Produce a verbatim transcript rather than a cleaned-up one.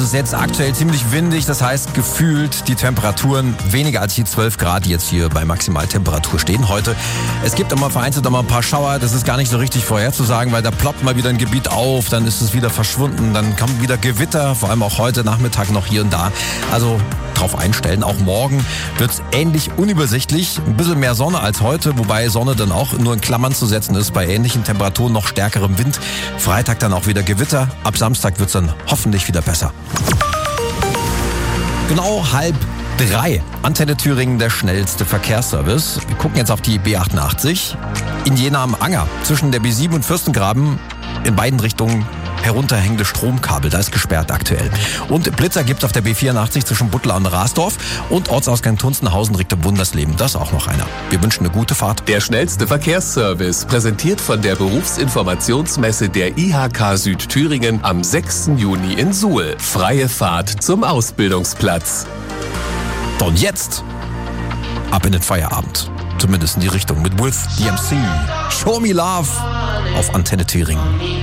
ist jetzt aktuell ziemlich windig, das heißt gefühlt die Temperaturen weniger als die zwölf Grad, die jetzt hier bei Maximaltemperatur stehen heute. Es gibt immer vereinzelt immer ein paar Schauer, das ist gar nicht so richtig vorherzusagen, weil da ploppt mal wieder ein Gebiet auf, dann ist es wieder verschwunden, dann kommt wieder Gewitter, vor allem auch heute Nachmittag noch hier und da. Also drauf einstellen, auch morgen wird es ähnlich unübersichtlich, ein bisschen mehr Sonne als heute, wobei Sonne dann auch nur in Klammern zu setzen ist, bei ähnlichen Temperaturen noch stärkerem Wind. Freitag dann auch wieder Gewitter, ab Samstag wird es dann hoffentlich wieder besser. Genau halb drei. Antenne Thüringen, der schnellste Verkehrsservice. Wir gucken jetzt auf die B achtundachtzig. In Jena am Anger, zwischen der B sieben und Fürstengraben, in beiden Richtungen herunterhängende Stromkabel, da ist gesperrt aktuell. Und Blitzer gibt's auf der B vierundachtzig zwischen Butler und Rasdorf und Ortsausgang Tunstenhausen Richtung Bundesleben. Das ist auch noch einer. Wir wünschen eine gute Fahrt. Der schnellste Verkehrsservice, präsentiert von der Berufsinformationsmesse der I H K Südthüringen am sechsten Juni in Suhl. Freie Fahrt zum Ausbildungsplatz. Und jetzt ab in den Feierabend. Zumindest in die Richtung mit With D M C. Show Me Love auf Antenne Thüringen.